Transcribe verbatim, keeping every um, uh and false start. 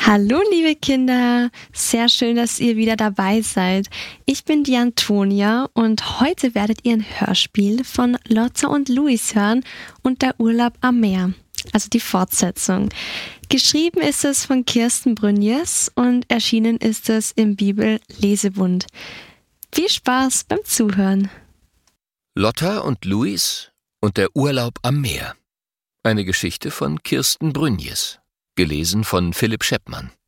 Hallo liebe Kinder, sehr schön, dass ihr wieder dabei seid. Ich bin die Antonia und heute werdet ihr ein Hörspiel von Lotta und Luis hören und der Urlaub am Meer, also die Fortsetzung. Geschrieben ist es von Kirsten Brünjes und erschienen ist es im Bibel-Lesebund. Viel Spaß beim Zuhören. Lotta und Luis und der Urlaub am Meer. Eine Geschichte von Kirsten Brünjes. Gelesen von Philipp Scheppmann.